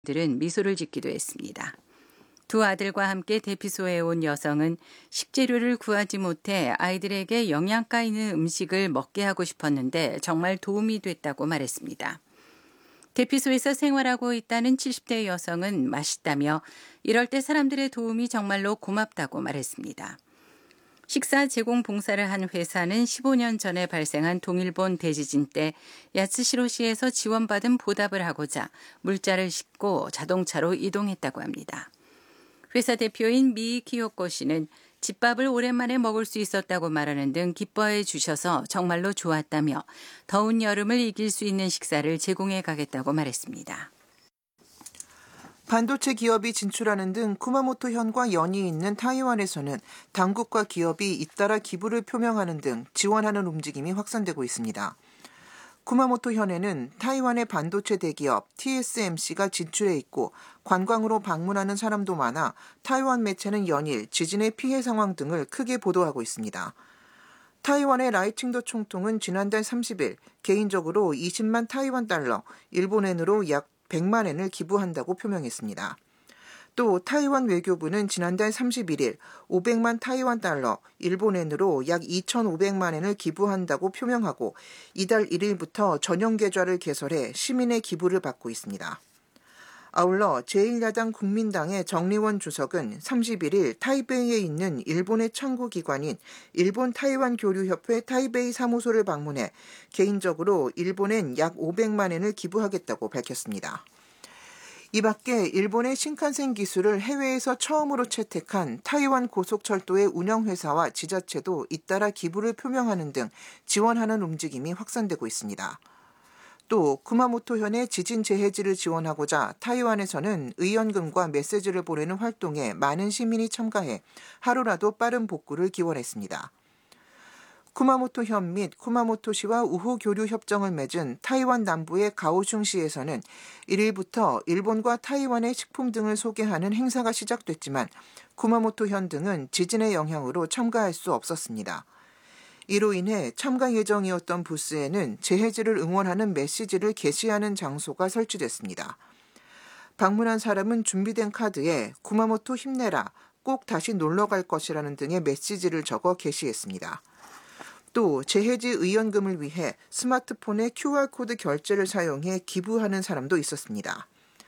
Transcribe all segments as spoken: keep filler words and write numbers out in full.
들은 미소를 짓기도 했습니다. 두 아들과 함께 대피소에 온 여성은 식재료를 구하지 못해 아이들에게 영양가 있는 음식을 먹게 하고 싶었는데 정말 도움이 됐다고 말했습니다. 대피소에서 생활하고 있다는 칠십 대 여성은 맛있다며 이럴 때 사람들의 도움이 정말로 고맙다고 말했습니다. 식사 제공 봉사를 한 회사는 십오 년 전에 발생한 동일본 대지진 때 야스시로시에서 지원받은 보답을 하고자 물자를 싣고 자동차로 이동했다고 합니다. 회사 대표인 미 키요코 씨는 집밥을 오랜만에 먹을 수 있었다고 말하는 등 기뻐해 주셔서 정말로 좋았다며 더운 여름을 이길 수 있는 식사를 제공해 가겠다고 말했습니다. 반도체 기업이 진출하는 등 쿠마모토현과 연이 있는 타이완에서는 당국과 기업이 잇따라 기부를 표명하는 등 지원하는 움직임이 확산되고 있습니다. 쿠마모토현에는 타이완의 반도체 대기업 티에스엠씨가 진출해 있고 관광으로 방문하는 사람도 많아 타이완 매체는 연일 지진의 피해 상황 등을 크게 보도하고 있습니다. 타이완의 라이칭도 총통은 지난달 삼십 일 개인적으로 이십만 타이완 달러, 일본엔으로 약 백만 엔을 기부한다고 표명했습니다. 또 타이완 외교부는 지난달 삼십일 일 오백만 타이완 달러, 일본엔으로 약 이천오백만 엔을 기부한다고 표명하고 이달 일 일부터 전용 계좌를 개설해 시민의 기부를 받고 있습니다. 아울러 제일 야당 국민당의 정리원 주석은 삼십일 일 타이베이에 있는 일본의 창구기관인 일본 타이완 교류협회 타이베이 사무소를 방문해 개인적으로 일본엔 약 오백만 엔을 기부하겠다고 밝혔습니다. 이 밖에 일본의 신칸센 기술을 해외에서 처음으로 채택한 타이완 고속철도의 운영회사와 지자체도 잇따라 기부를 표명하는 등 지원하는 움직임이 확산되고 있습니다. 또 쿠마모토현의 지진 재해지를 지원하고자 타이완에서는 의연금과 메시지를 보내는 활동에 많은 시민이 참가해 하루라도 빠른 복구를 기원했습니다. 쿠마모토현 및 쿠마모토시와 우호 교류 협정을 맺은 타이완 남부의 가오슝시에서는 일 일부터 일본과 타이완의 식품 등을 소개하는 행사가 시작됐지만 쿠마모토현 등은 지진의 영향으로 참가할 수 없었습니다. 이로 인해 참가 예정이었던 부스에는 재해지를 응원하는 메시지를 게시하는 장소가 설치됐습니다. 방문한 사람은 준비된 카드에 쿠마모토 힘내라, 꼭 다시 놀러 갈 것이라는 등의 메시지를 적어 게시했습니다. 또 재해지 의연금을 위해 스마트폰의 큐알코드 결제를 사용해 기부하는 사람도 있었습니다.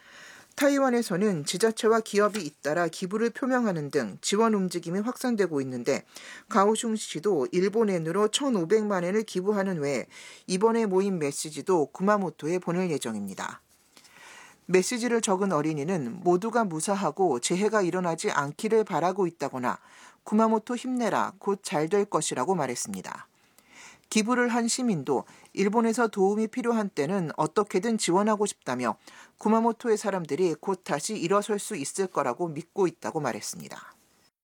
타이완에서는 지자체와 기업이 잇따라 기부를 표명하는 등 지원 움직임이 확산되고 있는데 가오슝시도 일본엔으로 천오백만 엔을 기부하는 외에 이번에 모인 메시지도 구마모토에 보낼 예정입니다. 메시지를 적은 어린이는 모두가 무사하고 재해가 일어나지 않기를 바라고 있다거나 구마모토 힘내라, 곧 잘 될 것이라고 말했습니다. 기부를 한 시민도 일본에서 도움이 필요한 때는 어떻게든 지원하고 싶다며 구마모토의 사람들이 곧 다시 일어설 수 있을 거라고 믿고 있다고 말했습니다.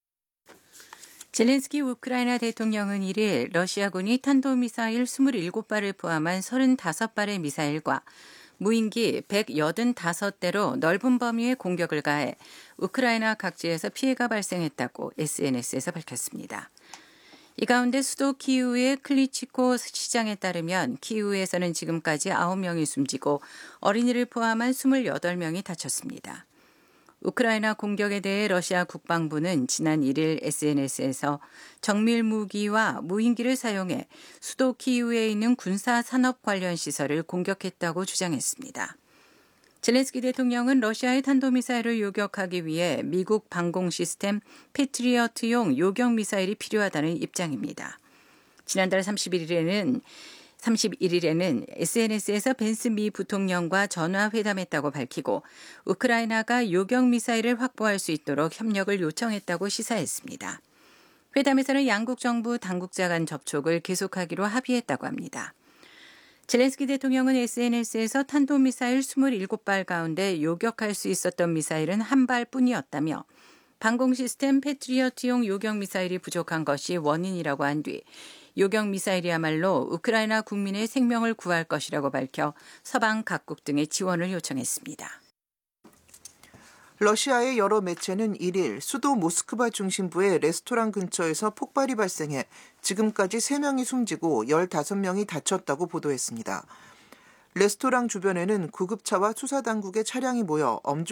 젤렌스키 우크라이나 대통령은 일 일 러시아군이 탄도미사일 이십칠 발을 포함한 삼십오 발의 미사일과 무인기 백팔십오 대로 넓은 범위의 공격을 가해 우크라이나 각지에서 피해가 발생했다고 에스엔에스에서 밝혔습니다. 이 가운데 수도 키이우의 클리치코 시장에 따르면 키이우에서는 지금까지 아홉 명이 숨지고 어린이를 포함한 이십팔 명이 다쳤습니다. 우크라이나 공격에 대해 러시아 국방부는 지난 일 일 에스엔에스에서 정밀 무기와 무인기를 사용해 수도 키이우에 있는 군사 산업 관련 시설을 공격했다고 주장했습니다. 젤렌스키 대통령은 러시아의 탄도미사일을 요격하기 위해 미국 방공 시스템 패트리어트용 요격 미사일이 필요하다는 입장입니다. 지난달 삼십일 일에는 삼십일 일에는 에스엔에스에서 벤스 미 부통령과 전화회담했다고 밝히고 우크라이나가 요격 미사일을 확보할 수 있도록 협력을 요청했다고 시사했습니다. 회담에서는 양국 정부 당국자 간 접촉을 계속하기로 합의했다고 합니다. 젤렌스키 대통령은 에스엔에스에서 탄도미사일 이십칠 발 가운데 요격할 수 있었던 미사일은 한 발뿐이었다며 방공 시스템 패트리어트용 요격 미사일이 부족한 것이 원인이라고 한 뒤 요격 미사일이야말로 우크라이나 국민의 생명을 구할 것이라고 밝혀 서방 각국 등의 지원을 요청했습니다. 러시아의 여러 매체는 일 일 수도 모스크바 중심부의 레스토랑 근처에서 폭발이 발생해 지금까지 세 명이 숨지고 열다섯 명이 다쳤다고 보도했습니다. 레스토랑 주변에는 구급차와 수사당국의 차량이 모여 엄중